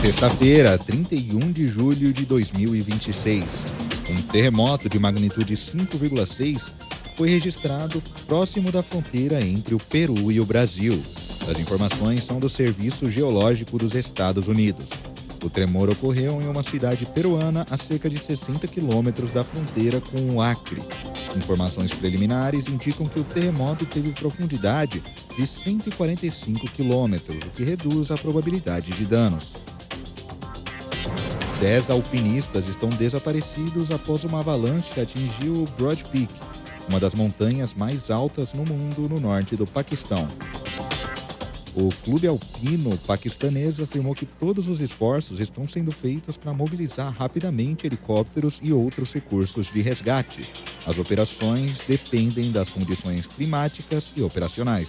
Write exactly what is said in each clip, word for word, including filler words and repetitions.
Sexta-feira, trinta e um de julho de dois mil e vinte e seis. Um terremoto de magnitude cinco vírgula seis foi registrado próximo da fronteira entre o Peru e o Brasil. As informações são do Serviço Geológico dos Estados Unidos. O tremor ocorreu em uma cidade peruana a cerca de sessenta quilômetros da fronteira com o Acre. Informações preliminares indicam que o terremoto teve profundidade de cento e quarenta e cinco quilômetros, o que reduz a probabilidade de danos. Dez alpinistas estão desaparecidos após uma avalanche atingir o Broad Peak, uma das montanhas mais altas no mundo no norte do Paquistão. O clube alpino paquistanês afirmou que todos os esforços estão sendo feitos para mobilizar rapidamente helicópteros e outros recursos de resgate. As operações dependem das condições climáticas e operacionais.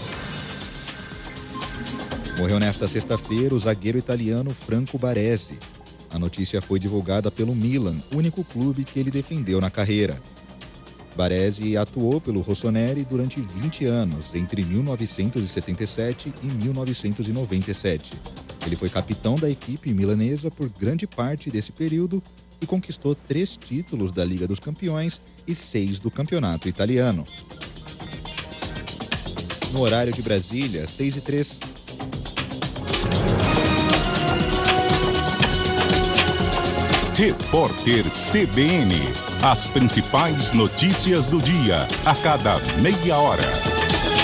Morreu nesta sexta-feira o zagueiro italiano Franco Baresi. A notícia foi divulgada pelo Milan, único clube que ele defendeu na carreira. Baresi atuou pelo Rossoneri durante vinte anos, entre mil novecentos e setenta e sete e mil novecentos e noventa e sete. Ele foi capitão da equipe milanesa por grande parte desse período e conquistou três títulos da Liga dos Campeões e seis do Campeonato Italiano. No horário de Brasília, seis e três. Repórter C B N. As principais notícias do dia, a cada meia hora.